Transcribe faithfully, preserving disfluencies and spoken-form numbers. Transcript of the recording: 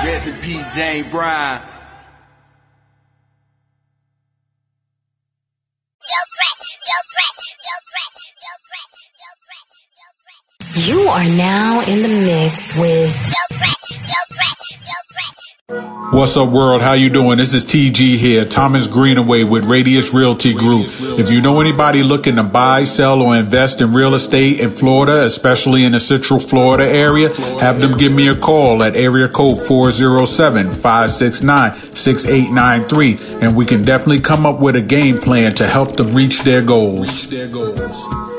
Rest in peace, James Brown. You are now in the mix with What's up, world? How you doing? This is T G here, Thomas Greenaway with Radius Realty Group. If you know anybody looking to buy, sell, or invest in real estate in Florida, especially in the Central Florida area, have them give me a call at area code four oh seven, five six nine, six eight nine three, and we can definitely come up with a game plan to help them reach their goals.